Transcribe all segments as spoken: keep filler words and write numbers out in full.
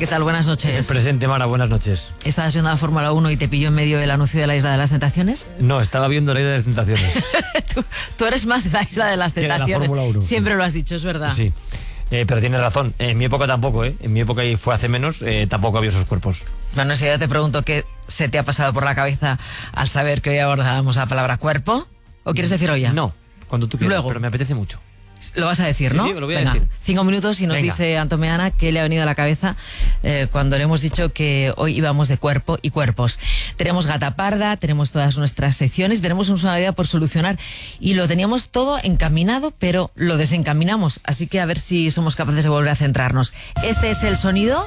¿qué tal? Buenas noches. Presente, Mara, buenas noches. ¿Estabas viendo la Fórmula uno y te pilló en medio del anuncio de la Isla de las Tentaciones? No, estaba viendo la Isla de las Tentaciones. tú, tú eres más de la Isla de las Tentaciones. Que de la Fórmula uno. Siempre sí. Lo has dicho, es verdad. Sí, eh, pero tienes razón. En mi época tampoco, ¿eh? En mi época, y fue hace menos, eh, tampoco había esos cuerpos. Bueno, si ya te pregunto qué se te ha pasado por la cabeza al saber que hoy abordamos la palabra cuerpo, ¿o quieres decirlo ya? No, cuando tú quieras, Luego. pero me apetece mucho. Lo vas a decir, sí, ¿no? Sí, lo voy a Venga, decir. Cinco minutos y nos Venga. dice Antomeana qué le ha venido a la cabeza eh, cuando le hemos dicho que hoy íbamos de cuerpo y cuerpos. Tenemos Gata Parda, tenemos todas nuestras secciones, tenemos una vida por solucionar y lo teníamos todo encaminado, pero lo desencaminamos. Así que a ver si somos capaces de volver a centrarnos. Este es el sonido.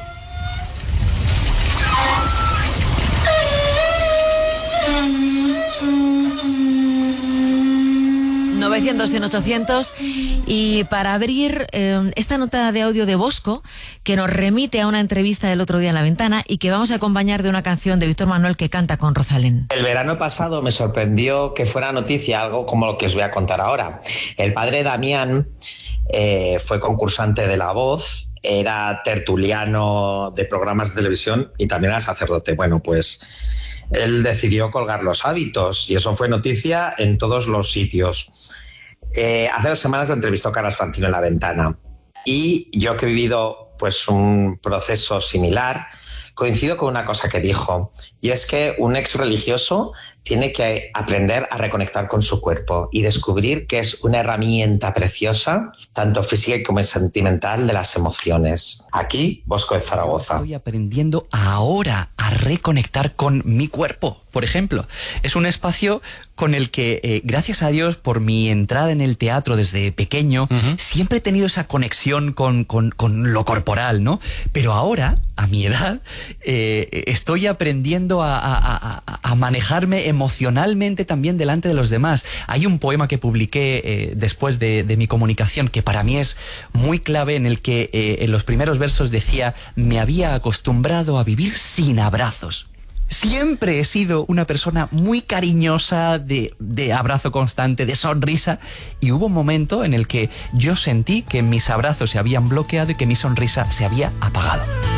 novecientos, cien, ochocientos. Y para abrir eh, esta nota de audio de Bosco, que nos remite a una entrevista del otro día en La Ventana y que vamos a acompañar de una canción de Víctor Manuel que canta con Rosalén. El verano pasado me sorprendió que fuera noticia algo como lo que os voy a contar ahora. El padre Damián eh, fue concursante de La Voz, era tertuliano de programas de televisión y también era sacerdote. Bueno, pues él decidió colgar los hábitos y eso fue noticia en todos los sitios. Eh, hace dos semanas lo entrevistó Carlos Francino en La Ventana y yo, que he vivido pues un proceso similar, coincido con una cosa que dijo, y es que un ex religioso tiene que aprender a reconectar con su cuerpo y descubrir que es una herramienta preciosa, tanto física como sentimental, de las emociones. Aquí, Bosco de Zaragoza. Estoy aprendiendo ahora a reconectar con mi cuerpo, por ejemplo. Es un espacio con el que, eh, gracias a Dios, por mi entrada en el teatro desde pequeño, uh-huh. siempre he tenido esa conexión con, con, con lo corporal, ¿no? Pero ahora, a mi edad, eh, estoy aprendiendo a, a, a, a manejarme emocionalmente también delante de los demás. Hay un poema que publiqué eh, después de, de mi comunicación que para mí es muy clave, en el que eh, en los primeros versos decía: me había acostumbrado a vivir sin abrazos. Siempre he sido una persona muy cariñosa, de, de abrazo constante, de sonrisa, y hubo un momento en el que yo sentí que mis abrazos se habían bloqueado y que mi sonrisa se había apagado.